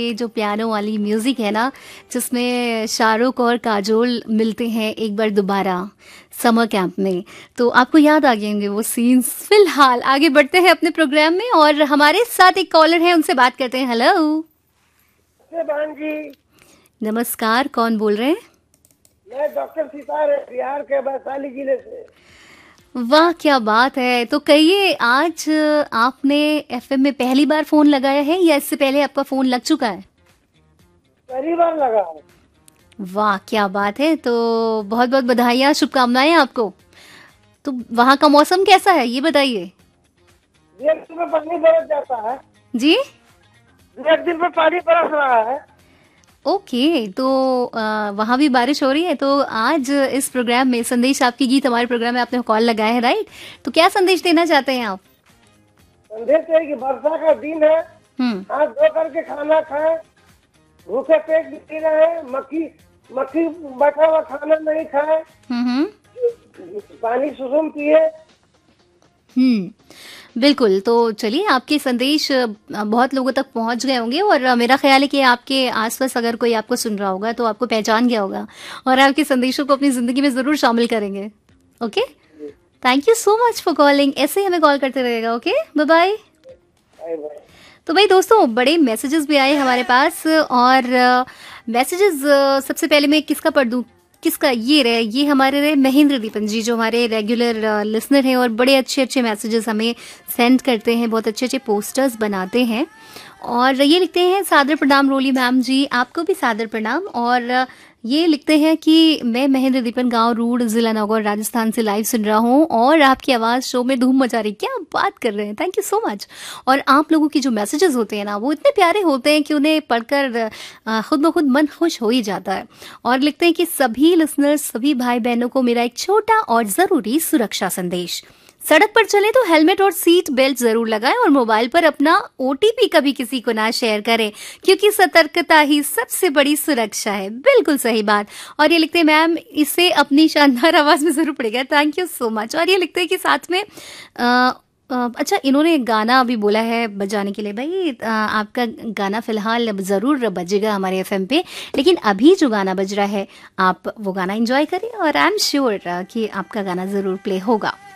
ये जो पियानो वाली म्यूजिक है ना, जिसमें शाहरुख और काजोल मिलते हैं एक बार दोबारा समर कैंप में, तो आपको याद आ गए होंगे वो सीन्स। फिलहाल आगे बढ़ते हैं अपने प्रोग्राम में और हमारे साथ एक कॉलर है, उनसे बात करते हैं। हेलो बहन जी, नमस्कार, कौन बोल रहे हैं? मैं डॉक्टर सितार बिहार के वैशाली जिले से। वाह क्या बात है। तो कहिए, आज आपने एफएम में पहली बार फोन लगाया है या इससे पहले आपका फोन लग चुका है? पहली बार लगा है। वाह क्या बात है। तो बहुत बहुत बधाइयाँ, शुभकामनाएं आपको। तो वहाँ का मौसम कैसा है ये बताइए। एक दिन में पानी बरस जाता है। जी, एक दिन में पानी बरस रहा है। ओके। तो वहाँ भी बारिश हो रही है। तो आज इस प्रोग्राम में संदेश आपकी गीत हमारे प्रोग्राम में आपने कॉल लगाया है, राइट? तो क्या संदेश देना चाहते हैं आप? संदेश है कि वर्षा का दिन है, हाथ धो करके खाना खाएं, भूखे पेट भी रहे, मक्खी मक्खी बैठा हुआ खाना नहीं खाए, पानी सुसुम पिए। बिल्कुल। तो चलिए, आपके संदेश बहुत लोगों तक पहुंच गए होंगे और मेरा ख्याल है कि आपके आसपास अगर कोई आपको सुन रहा होगा तो आपको पहचान गया होगा और आपके संदेशों को अपनी जिंदगी में जरूर शामिल करेंगे। Okay, thank you so much for calling. ऐसे ही हमें कॉल करते रहेगा। Okay, bye bye. तो भाई दोस्तों, बड़े मैसेजेस भी आए हमारे पास और मैसेजेस सबसे पहले मैं किसका पढ़ दूं? किसका? ये हमारे रहे महेंद्र दीपन जी, जो हमारे रेगुलर लिसनर हैं और बड़े अच्छे अच्छे मैसेजेस हमें सेंड करते हैं, बहुत अच्छे अच्छे पोस्टर्स बनाते हैं। और ये लिखते हैं, सादर प्रणाम रोली मैम जी, आपको भी सादर प्रणाम। और ये लिखते हैं कि मैं महेंद्र दीपन, गांव रूड, जिला नागौर, राजस्थान से लाइव सुन रहा हूँ और आपकी आवाज़ शो में धूम मचा रही। क्या बात कर रहे हैं, थैंक यू सो मच। और आप लोगों की जो मैसेजेस होते हैं ना, वो इतने प्यारे होते हैं कि उन्हें पढ़कर खुद ब खुद मन खुश हो ही जाता है। और लिखते हैं कि सभी लिसनर्स, सभी भाई बहनों को मेरा एक छोटा और ज़रूरी सुरक्षा संदेश। सड़क पर चले तो हेलमेट और सीट बेल्ट जरूर लगाएं और मोबाइल पर अपना ओटीपी कभी किसी को ना शेयर करें, क्योंकि सतर्कता ही सबसे बड़ी सुरक्षा है। बिल्कुल सही बात। और ये लिखते हैं, मैम इसे अपनी शानदार आवाज में जरूर पड़ेगा, थैंक यू सो मच। और ये लिखते हैं कि साथ में अच्छा, इन्होंने एक गाना अभी बोला है बजाने के लिए। भाई आपका गाना फिलहाल जरूर बजेगा हमारे एफएम पे, लेकिन अभी जो गाना बज रहा है आप वो गाना एंजॉय करें और आई एम श्योर कि आपका गाना जरूर प्ले होगा।